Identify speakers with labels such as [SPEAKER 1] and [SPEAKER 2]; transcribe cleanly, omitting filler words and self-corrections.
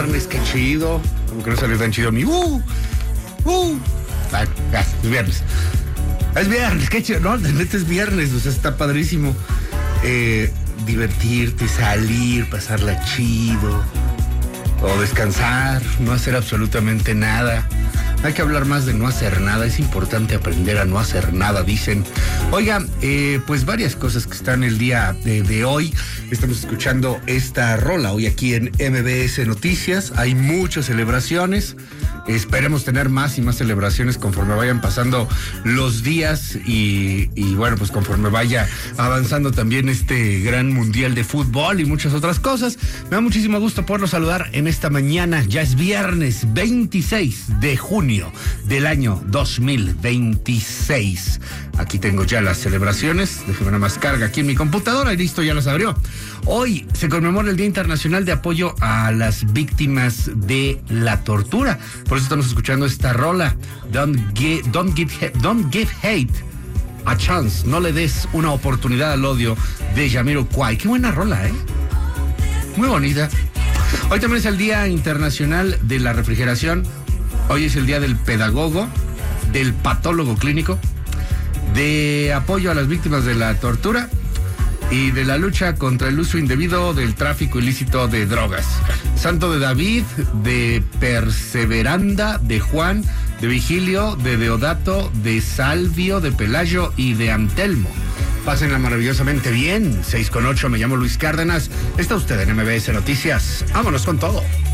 [SPEAKER 1] viernes, qué chido. Como que no salió tan chido mi Bueno, ya, es viernes. Es viernes, qué chido. No, de neta es viernes, o sea, está padrísimo. Divertirte, salir, pasarla chido. O descansar, no hacer absolutamente nada. Hay que hablar más de no hacer nada, es importante aprender a no hacer nada, dicen. Oiga, pues varias cosas que están el día de hoy. Estamos escuchando esta rola hoy aquí en MBS Noticias. Hay muchas celebraciones. Esperemos tener más y más celebraciones conforme vayan pasando los días y bueno, pues conforme vaya avanzando también este gran mundial de fútbol y muchas otras cosas. Me da muchísimo gusto poderlo saludar en esta mañana. Ya es viernes 26 de junio del año 2026. Aquí tengo ya las celebraciones. Déjeme nada más carga aquí en mi computadora y listo, ya las abrió. Hoy se conmemora el Día Internacional de Apoyo a las Víctimas de la Tortura. Por eso estamos escuchando esta rola. Don't give hate a chance. No le des una oportunidad al odio, de Jamiroquai. Qué buena rola, ¿eh? Muy bonita. Hoy también es el Día Internacional de la Refrigeración. Hoy es el Día del Pedagogo, del Patólogo Clínico, de apoyo a las víctimas de la tortura y de la lucha contra el uso indebido del tráfico ilícito de drogas. Santo de David, de Perseveranda, de Juan, de Vigilio, de Deodato, de Salvio, de Pelayo y de Antelmo. Pásenla maravillosamente bien. 6:08, me llamo Luis Cárdenas. Está usted en MBS Noticias. Vámonos con todo.